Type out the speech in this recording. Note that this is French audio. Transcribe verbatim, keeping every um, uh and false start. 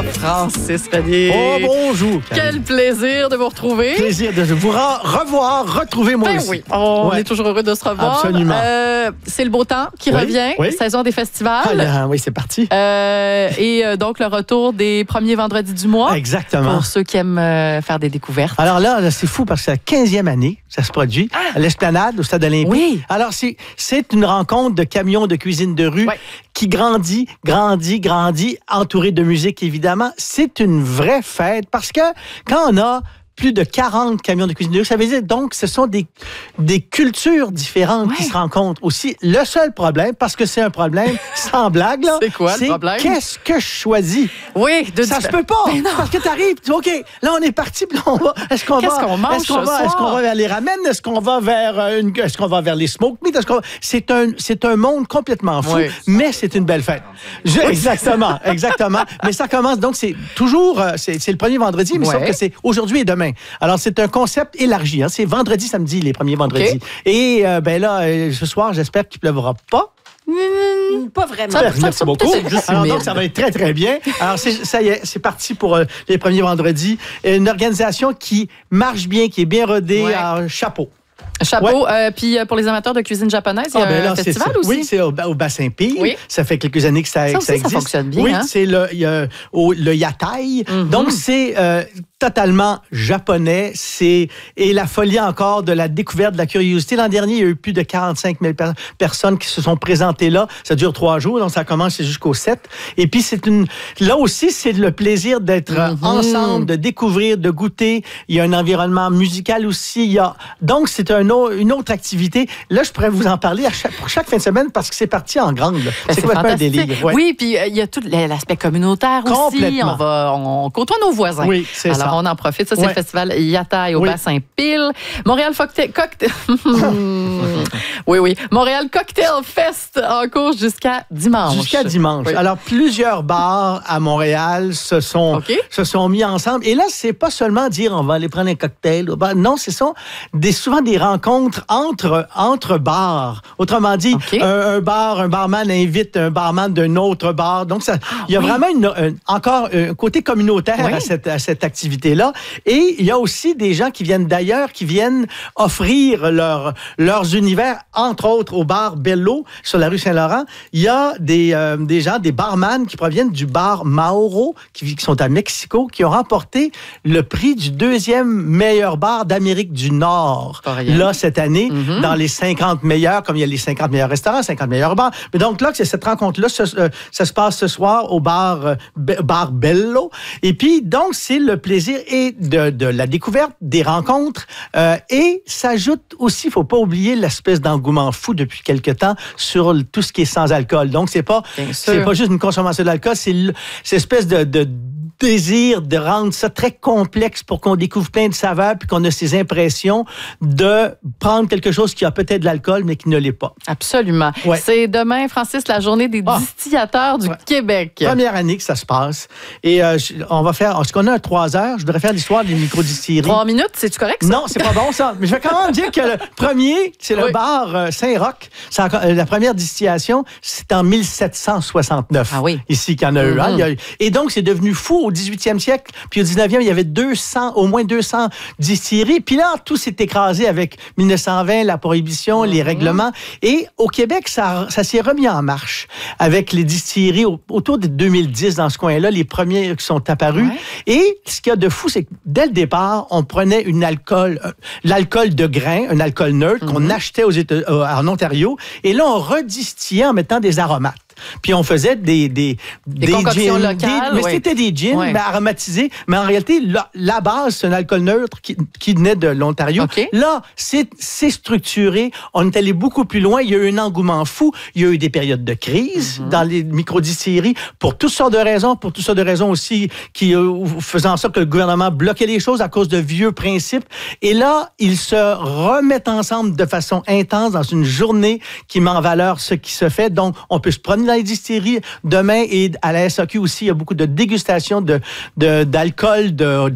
Francis Renier. Oh, bonjour. Quel plaisir de vous retrouver. Plaisir de vous re- revoir, retrouver moi ben aussi. oui, on ouais. est toujours heureux de se revoir. Absolument. Euh, c'est le beau temps qui oui, revient, oui. saison des festivals. Ah, là, oui, c'est parti. Euh, et euh, donc, le retour des premiers vendredis du mois. Exactement. Pour ceux qui aiment euh, faire des découvertes. Alors là, là, c'est fou parce que c'est la quinzième année, ça se produit, Ah. à l'Esplanade, au Stade olympique. Oui. Alors, c'est, c'est une rencontre de camions de cuisine de rue Ouais. qui grandit, grandit, grandit, entouré de musique, évidemment. C'est une vraie fête parce que quand on a plus de quarante camions de cuisine de rue, ça veut dire donc ce sont des, des cultures différentes Ouais. qui se rencontrent aussi. Le seul problème, parce que c'est un problème sans blague, là, C'est quoi le problème? Qu'est-ce que je choisis? Oui, de Ça se peut pas! Ben non. Parce que t'arrives, tu dis, OK, là, on est parti, puis là, on va. Est-ce qu'on Qu'est-ce va. qu'on mange est-ce qu'on ce va, est-ce soir? qu'on va vers les ramen? Est-ce qu'on va vers euh, une. Est-ce qu'on va vers les smoke meat? Est-ce qu'on va- C'est un, c'est un monde complètement fou, Oui. mais c'est une belle fête. Je- exactement, exactement. Mais ça commence, donc, c'est toujours. euh, C'est, c'est le premier vendredi, mais Ouais. sauf que c'est aujourd'hui et demain. Alors, c'est un concept élargi. Hein. C'est vendredi, samedi, les premiers vendredis. OK. Et, euh, ben là, euh, ce soir, j'espère qu'il pleuvra pas. Mmh, pas vraiment. Ça- Merci ça- ça- beaucoup. c'est juste Alors, humide. donc, ça va être très, très bien. Alors, c'est, ça y est, c'est parti pour euh, les premiers vendredis. Une organisation qui marche bien, qui est bien rodée. Ouais. Alors, chapeau. Chapeau. Euh, puis euh, pour les amateurs de cuisine japonaise, il y a Ah, ben là, un c'est festival ça. aussi. Oui, c'est au, au bassin Pile. Oui. Ça fait quelques années que ça, Ça que aussi, ça ça existe. fonctionne bien, Oui, hein? c'est le, il y a, au- le yatai. Mhm. Donc, c'est euh, totalement japonais. C'est, et la folie encore de la découverte, de la curiosité. L'an dernier, il y a eu plus de quarante-cinq mille per- personnes qui se sont présentées là. Ça dure trois jours, donc ça commence jusqu'au sept. Et puis, c'est une, là aussi, c'est le plaisir d'être euh, Mhm. ensemble, de découvrir, de goûter. Il y a un environnement musical aussi. Il y a, donc, c'est un au- une autre activité. Là, je pourrais vous en parler à chaque, pour chaque fin de semaine parce que c'est parti en grande. là. Ben, C'est complètement un fantastique. délire. Ouais. Oui, puis euh, il y a tout l'aspect communautaire aussi. Complètement. On va, on côtoie nos voisins. Oui, c'est Alors, ça. on en profite. Ça, c'est Ouais. le festival Yatai au Oui. bassin Pile. Montréal Cocktail... Cocktail... oui, oui. Montréal Cocktail Fest en cours jusqu'à dimanche. Jusqu'à dimanche. Oui. Alors, plusieurs bars à Montréal se sont, OK. se sont mis ensemble. Et là, c'est pas seulement dire on va aller prendre un cocktail. au bar. Non, ce sont des, souvent des rencontres entre, entre bars. Autrement dit, OK. un, un bar, un barman invite un barman d'un autre bar. Donc, ça, il y a oui. vraiment une, un- encore un côté communautaire Oui. à cette, à cette activité-là. Et il y a aussi des gens qui viennent d'ailleurs, qui viennent offrir leur, leurs univers, entre autres au bar Bello sur la rue Saint-Laurent. Il y a des, euh, des gens, des barman qui proviennent du bar Mauro, qui, qui sont à Mexico, qui ont remporté le prix du deuxième meilleur bar d'Amérique du Nord. Pas rien. Là, cette année, Mhm. dans les cinquante meilleurs, comme il y a les cinquante meilleurs restaurants, cinquante meilleurs bars. Mais donc là, c'est cette rencontre-là, ce- euh, ça se passe ce soir au bar, euh, Be- bar Bello. Et puis, donc, c'est le plaisir et de, de la découverte, des rencontres. euh, et s'ajoute aussi, il faut pas oublier l'espèce d'engouement fou depuis quelque temps sur le- tout ce qui est sans alcool. Donc, c'est pas, Bien c'est sûr. pas juste une consommation d'alcool, c'est le- cette espèce de, de désir de rendre ça très complexe pour qu'on découvre plein de saveurs puis qu'on a ces impressions de prendre quelque chose qui a peut-être de l'alcool mais qui ne l'est pas. Absolument. Ouais. C'est demain, Francis, la journée des Ah. distillateurs du Ouais. Québec. Première année que ça se passe. Et euh, je- on va faire, est-ce qu'on a un trois heures? Je voudrais faire l'histoire des microdistilleries. Trois minutes, c'est-tu correct, ça? Non, c'est pas bon ça. Mais je vais quand même dire que le premier, c'est le Oui. bar euh, Saint-Roch. C'est encore- euh, la première distillation, c'est en mille sept cent soixante-neuf. Ah oui. Ici qu'il y en a eu. hein. Mhm. Il y a eu- Et donc, c'est devenu fou au dix-huitième siècle. Puis au dix-neuvième, il y avait deux cents, au moins deux cents distilleries. Puis là, tout s'est écrasé avec mille neuf cent vingt, la prohibition, les règlements. Et au Québec, ça, ça s'est remis en marche avec les distilleries au- autour de deux mille dix dans ce coin-là, les premiers qui sont apparus. Ouais. Et ce qu'il y a de fou, c'est que dès le départ, on prenait une alcool, euh, l'alcool de grain, un alcool neutre qu'on achetait aux États, euh, en Ontario. Et là, on redistillait en mettant des aromates. Puis on faisait des des Des concoctions gins, locales, des- mais ouais. c'était des gins Ouais. mais aromatisés. Mais en réalité, la, la base, c'est un alcool neutre qui, qui venait de l'Ontario. OK. Là, c'est c'est structuré. On est allé beaucoup plus loin. Il y a eu un engouement fou. Il y a eu des périodes de crise dans les microdistilleries pour toutes sortes de raisons, pour toutes sortes de raisons aussi qui euh, faisant en sorte que le gouvernement bloquait les choses à cause de vieux principes. Et là, ils se remettent ensemble de façon intense dans une journée qui met en valeur ce qui se fait. Donc, on peut se promener dans les distilleries demain et à la S A Q aussi, il y a beaucoup de dégustation de, de, d'alcool, de